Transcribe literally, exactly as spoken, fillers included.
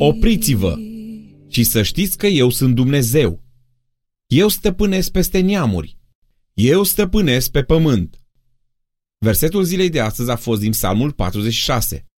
Opriți-vă și să știți că eu sunt Dumnezeu. Eu stăpânesc peste neamuri. Eu stăpânesc pe pământ. Versetul zilei de astăzi a fost din Psalmul patruzeci și șase.